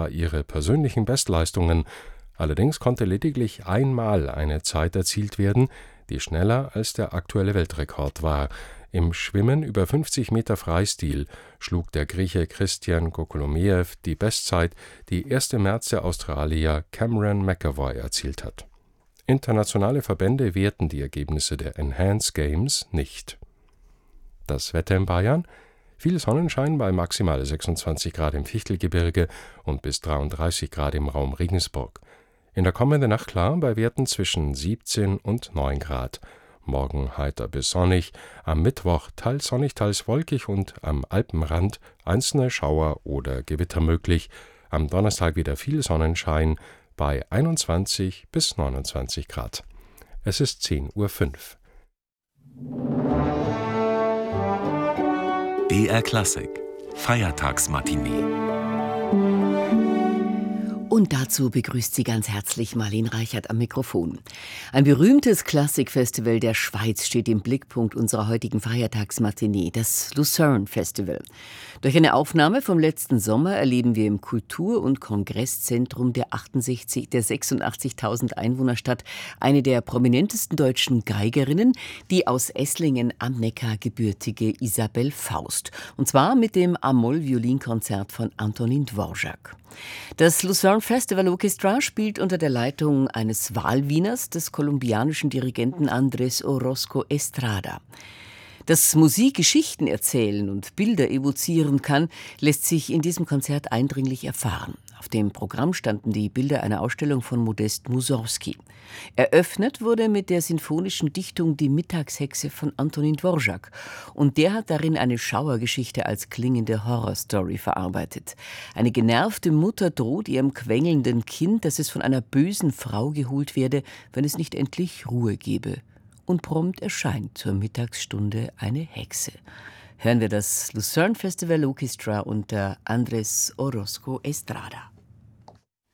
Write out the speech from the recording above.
zwar ihre persönlichen Bestleistungen, allerdings konnte lediglich einmal eine Zeit erzielt werden, die schneller als der aktuelle Weltrekord war. Im Schwimmen über 50 Meter Freistil schlug der Grieche Christian Kokolomeev die Bestzeit, die erst im März der Australier Cameron McEvoy erzielt hat. Internationale Verbände werten die Ergebnisse der Enhanced Games nicht. Das Wetter in Bayern: Viel Sonnenschein bei maximal 26 Grad im Fichtelgebirge und bis 33 Grad im Raum Regensburg. In der kommenden Nacht klar bei Werten zwischen 17 und 9 Grad. Morgen heiter bis sonnig, am Mittwoch teils sonnig, teils wolkig und am Alpenrand einzelne Schauer oder Gewitter möglich. Am Donnerstag wieder viel Sonnenschein bei 21 bis 29 Grad. Es ist 10:05 Uhr. BR Klassik Feiertagsmatinee. Und dazu begrüßt sie ganz herzlich Marlene Reichert am Mikrofon. Ein berühmtes Klassikfestival der Schweiz steht im Blickpunkt unserer heutigen Feiertagsmatinee, das Lucerne Festival. Durch eine Aufnahme vom letzten Sommer erleben wir im Kultur- und Kongresszentrum der 86.000 Einwohnerstadt eine der prominentesten deutschen Geigerinnen, die aus Esslingen am Neckar gebürtige Isabell Faust. Und zwar mit dem A-Moll-Violinkonzert von Antonin Dvorak. Das Lucerne Festival Orchestra spielt unter der Leitung eines Wahlwieners, des kolumbianischen Dirigenten Andrés Orozco Estrada. Dass Musik Geschichten erzählen und Bilder evozieren kann, lässt sich in diesem Konzert eindringlich erfahren. Auf dem Programm standen die Bilder einer Ausstellung von Modest Mussorgsky. Eröffnet wurde mit der sinfonischen Dichtung Die Mittagshexe von Antonin Dvorak. Und der hat darin eine Schauergeschichte als klingende Horrorstory verarbeitet. Eine genervte Mutter droht ihrem quengelnden Kind, dass es von einer bösen Frau geholt werde, wenn es nicht endlich Ruhe gebe. Und prompt erscheint zur Mittagsstunde eine Hexe. Hören wir das Lucerne Festival Orchestra unter Andrés Orozco Estrada.